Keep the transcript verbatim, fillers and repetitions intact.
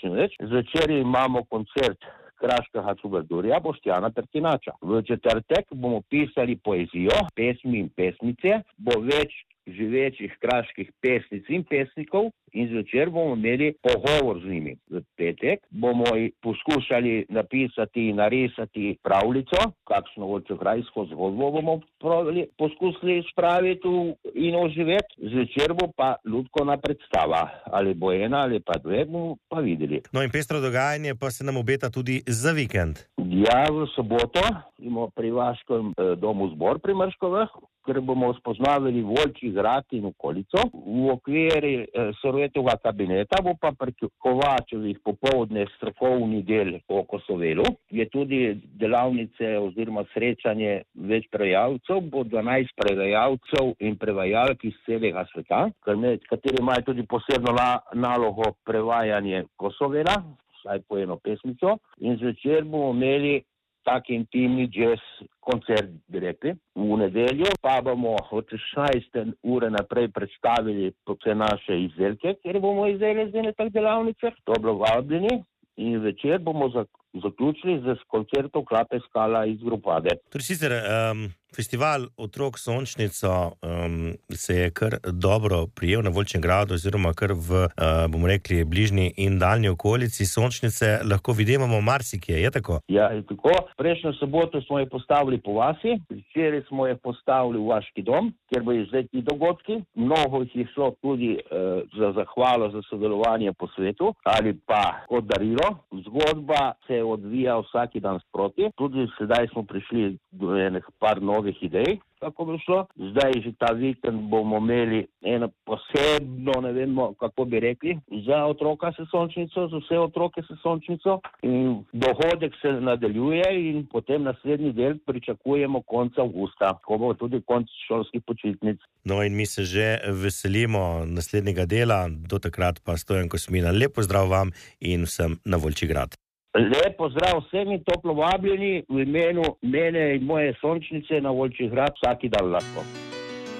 nič več. Zvečer imamo koncert kraškega trubadurja Boštjana Pertinača. V četrtek bomo pisali poezijo, pesmi in pesnice, bo več živečih kraških pesnic in pesnikov in zvečer bomo imeli pogovor z njimi. V petek bomo poskušali napisati in narisati pravljico, kakšno volčegrajsko zgodbo bomo pravili, poskusili spraviti in oživeti. Zvečer bo pa lutkovna predstava. Ali bo ena ali pa dve, bomo pa videli. No in pestro dogajanje pa se nam obeta tudi za vikend. Ja, v soboto imamo pri Vaškem eh, domu zbor pri Mrškovih, ker bomo spoznavali Volčji grad in okolico. V okviru eh, Sorojetovega kabineta bo pa pri Kovačevih popoldne strokovni del o Kosovelu. Je tudi delavnice oziroma srečanje več prevajalcev, bo dvanajst prevajalcev in prevajalk iz celega sveta, kateri imajo tudi posebno na, nalogo prevajanje Kosovela, vsaj po eno pesmico. In zvečer bomo imeli tak intimni jazz koncert, bi rekli. V nedeljo pa bomo od šestnajste ure naprej predstavili vse naše izdelke, ker bomo izdelali zdaj na teh delavnicah. To bilo vabljeni. In večer bomo zaključili z koncertom Klape skala iz Grupade. Torej sicer um, festival Otrok Sončnico um, se je kar dobro prijel na Volčjem gradu oziroma kar v, uh, bomo rekli, bližnji in daljni okolici. Sončnice lahko vidimo marsikje, je tako? Ja, je tako. Prejšnjo soboto smo je postavili po vasi, včeraj smo je postavili v Vaški dom, kjer bo zdaj ti dogodki. Mnogo jih je šlo tudi uh, za zahvalo za sodelovanje po svetu ali pa kot darilo. Zgodba se odvija vsaki dan sproti. Tudi sedaj smo prišli do enih par novih idej, kako bi šlo. Zdaj že ta vikend bomo imeli eno posebno, ne vemo, kako bi rekli, za otroka se sončnico, za vse otroke se sončnico. In dohodek se nadaljuje in potem naslednji del pričakujemo konca avgusta, ko bo tudi konc šolskih počitnic. No in mi se že veselimo naslednjega dela, do takrat pa Stojan Kosmina. Lep pozdrav vam in vsem na Volčji grad. Lep pozdrav vsem in toplo vabljeni v imenu mene in moje sončnice na Volčji grad vsaki dan lahko.